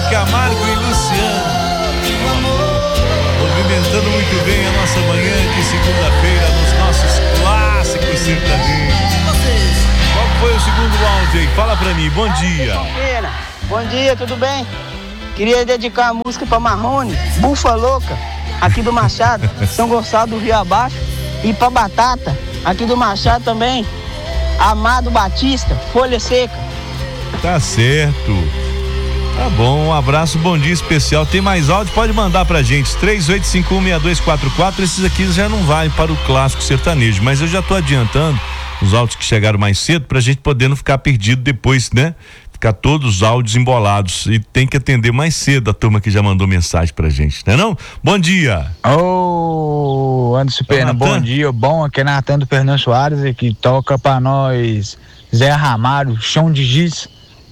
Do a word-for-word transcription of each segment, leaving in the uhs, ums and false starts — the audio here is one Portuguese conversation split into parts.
Camargo e Luciano. Movimentando muito bem a nossa manhã de segunda-feira nos nossos clássicos sertanejos. Qual foi o segundo áudio aí? Fala pra mim, bom dia. Bom dia, tudo bem? Queria dedicar a música pra Marrone, Bufa Louca, aqui do Machado, São Gonçalo do Rio Abaixo. E pra Batata, aqui do Machado também, Amado Batista, Folha Seca. Tá certo. Tá bom, um abraço, bom dia especial. Tem mais áudio? Pode mandar pra gente, três oito cinco um, seis dois quatro quatro. Esses aqui já não valem para o clássico sertanejo, mas eu já tô adiantando os áudios que chegaram mais cedo pra gente poder não ficar perdido depois, né? Ficar todos os áudios embolados e tem que atender mais cedo a turma que já mandou mensagem pra gente, não é não? Bom dia. Ô, oh, Anderson Pena, bom dia, bom, aqui é Natan do Fernando Soares, que toca pra nós Zé Ramalho, Chão de Giz.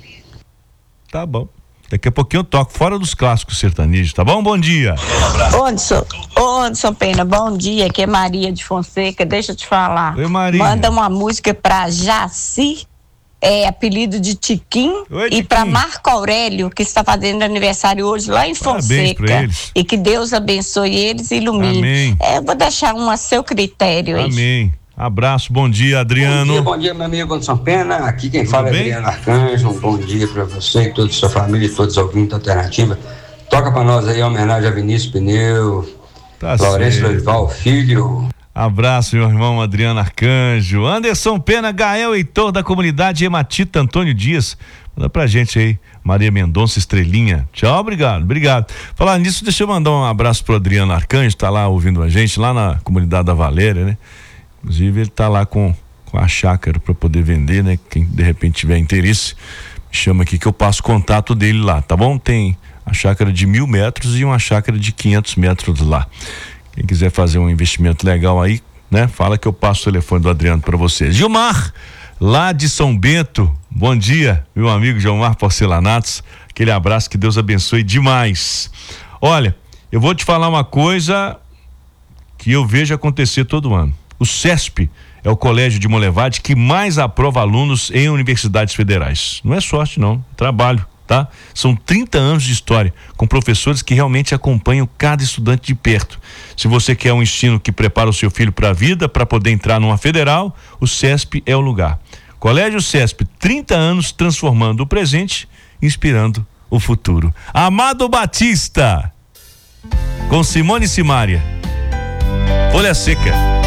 Tá bom. Daqui a pouquinho eu toco fora dos clássicos sertanejos, tá bom? Bom dia. Ô Anderson, ô Anderson Pena, bom dia, aqui é Maria de Fonseca, deixa eu te falar. Oi, Maria. Manda uma música pra Jaci, é apelido de Tiquim. Oi, e para Marco Aurélio, que está fazendo aniversário hoje lá em Fonseca. E que Deus abençoe eles e ilumine. Amém. É, eu vou deixar um a seu critério aí. Amém. Abraço, bom dia, Adriano. Bom dia, bom dia, meu amigo Anderson Pena. Aqui quem Tudo fala bem? é Adriano Arcanjo. Um bom dia para você e toda a sua família e todos os ouvintes da Alternativa. Toca para nós aí a homenagem a Vinícius Pneu, Tá Lourenço certo. Loival Filho. Abraço, meu irmão Adriano Arcanjo. Anderson Pena, Gael Heitor da comunidade Hematita Antônio Dias. Manda pra gente aí, Maria Mendonça Estrelinha. Tchau, obrigado, obrigado. Falar nisso, deixa eu mandar um abraço pro Adriano Arcanjo, tá lá ouvindo a gente, lá na comunidade da Valéria, né? Inclusive ele tá lá com, com a chácara para poder vender, né? Quem de repente tiver interesse, me chama aqui que eu passo o contato dele lá, tá bom? Tem a chácara de mil metros e uma chácara de quinhentos metros lá. Quem quiser fazer um investimento legal aí, né? Fala que eu passo o telefone do Adriano para vocês. Gilmar, lá de São Bento, bom dia, meu amigo Gilmar Porcelanatos, aquele abraço, que Deus abençoe demais. Olha, eu vou te falar uma coisa que eu vejo acontecer todo ano. O CESP é o colégio de Monlevade que mais aprova alunos em universidades federais. Não é sorte não, é trabalho, tá? São trinta anos de história, com professores que realmente acompanham cada estudante de perto. Se você quer um ensino que prepara o seu filho para a vida, para poder entrar numa federal, o CESP é o lugar. Colégio CESP, trinta anos transformando o presente, inspirando o futuro. Amado Batista, com Simone e Simária. Folha Seca.